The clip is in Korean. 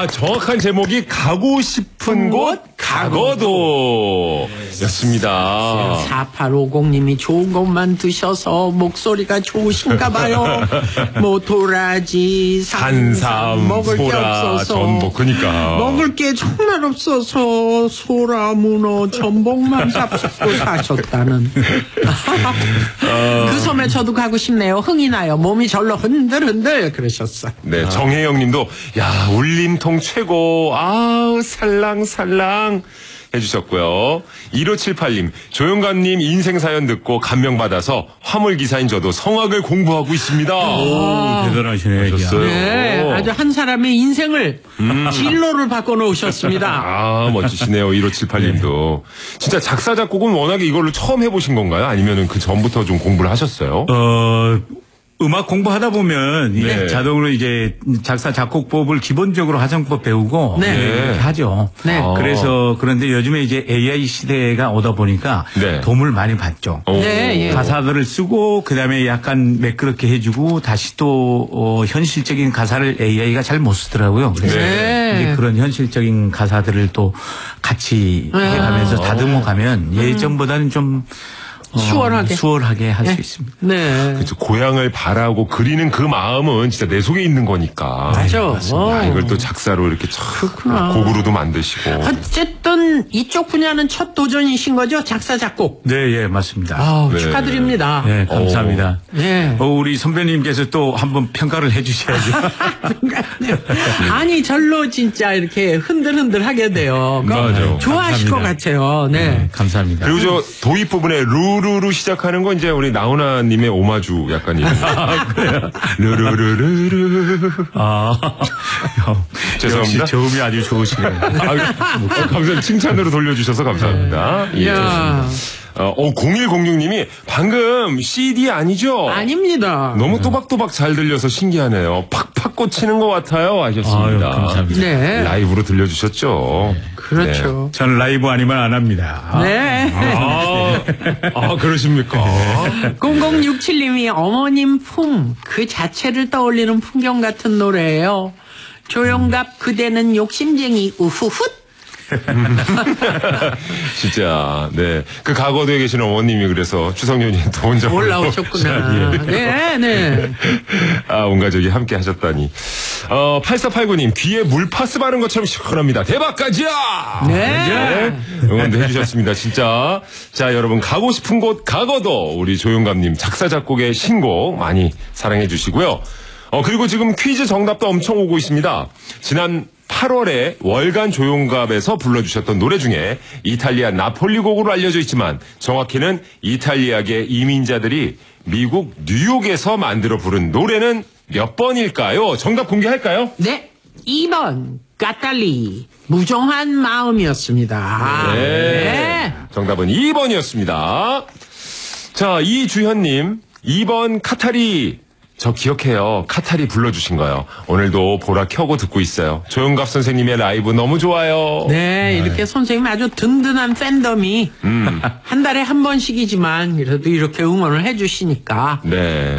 정확한 제목이 가고 싶은 곳 가거도 였습니다. 4850님이 좋은 것만 드셔서 목소리가 좋으신가 봐요. 뭐 도라지, 산삼 먹을 게 소라, 없어서 전복. 그러니까 먹을 게 정말 없어서 소라, 문어, 전복만 잡수고 사셨다는. 그 섬에 저도 가고 싶네요. 흥이 나요. 몸이 절로 흔들흔들 그러셨어. 네, 정혜영 님도, 야, 울림통 최고. 아우, 살랑살랑. 해주셨고요. 1578님, 조영감님 인생 사연 듣고 감명받아서 화물기사인 저도 성악을 공부하고 있습니다. 오, 대단하시네. 네, 아주 한 사람의 인생을 진로를 바꿔놓으셨습니다. 아, 멋지시네요. 1578님도. 진짜 작사, 작곡은 워낙에 이걸로 처음 해보신 건가요? 아니면은 그 전부터 좀 공부를 하셨어요? 음악 공부하다 보면 네. 자동으로 이제 작사 작곡법을 기본적으로 화성법 배우고 네. 이렇게 하죠. 네. 그래서 그런데 요즘에 이제 AI 시대가 오다 보니까 네. 도움을 많이 받죠. 네, 예. 가사들을 쓰고 그다음에 약간 매끄럽게 해주고 다시 또 현실적인 가사를 AI가 잘 못 쓰더라고요. 그래서 네. 이제 그런 현실적인 가사들을 또 같이 해가면서 다듬어 가면 예전보다는 좀 수월하게 할 수 있습니다. 네. 그렇죠. 고향을 바라고 그리는 그 마음은 진짜 내 속에 있는 거니까. 맞아. 야, 이걸 또 작사로 이렇게 참 곡으로도 만드시고. 어쨌든 이쪽 분야는 첫 도전이신 거죠? 작사, 작곡. 네, 예, 맞습니다. 아우, 네. 축하드립니다. 네, 감사합니다. 네. 우리 선배님께서 또 한번 평가를 해주셔야죠. 아니, 절로 진짜 이렇게 흔들흔들 하게 돼요. 맞아. 좋아하실 것 같아요. 네. 감사합니다. 그리고 저 도입 부분에 루루루 시작하는 건 이제 우리 나훈아님의 오마주 약간 이런. 루루루루루. 죄송합니다. 역시 저음이 아주 좋으시네요. 감사합니다. 칭찬으로 돌려주셔서 감사합니다. 예, 야. 좋습니다. 0106님이 방금 CD 아니죠? 아닙니다. 너무 또박또박 잘 들려서 신기하네요. 팍팍 꽂히는 것 같아요. 하셨습니다. 아유, 감사합니다. 네. 라이브로 들려주셨죠. 그렇죠. 저는 라이브 아니면 안 합니다. 네. 그러십니까? 0067님이 어머님 품 그 자체를 떠올리는 풍경 같은 노래예요. 조용갑 그대는 욕심쟁이 우후훗. 진짜, 네. 그 가거도에 계신 어머님이 그래서 추석 연휴에 또 혼자 올라오셨구나. 네, 네. 온 가족이 함께 하셨다니. 8489님, 귀에 물파스 바른 것처럼 시원합니다. 대박까지야! 네. 응원도 해주셨습니다. 진짜. 자, 여러분, 가고 싶은 곳 가거도 우리 조용감님 작사, 작곡의 신곡 많이 사랑해 주시고요. 그리고 지금 퀴즈 정답도 엄청 오고 있습니다. 지난 8월에 월간 조용갑에서 불러주셨던 노래 중에 이탈리아 나폴리 곡으로 알려져 있지만 정확히는 이탈리아계 이민자들이 미국 뉴욕에서 만들어 부른 노래는 몇 번일까요? 정답 공개할까요? 네. 2번 까탈리 무정한 마음이었습니다. 네. 정답은 2번이었습니다. 자, 이주현님 2번 카타리. 저 기억해요. 카타리 불러주신 거요. 오늘도 보라 켜고 듣고 있어요. 조용갑 선생님의 라이브 너무 좋아요. 네, 이렇게 선생님 아주 든든한 팬덤이 한 달에 한 번씩이지만 그래도 이렇게 응원을 해주시니까 네.